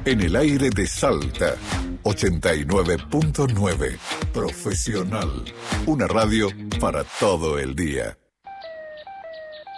En el aire de Salta, 89.9. Profesional. Una radio para todo el día.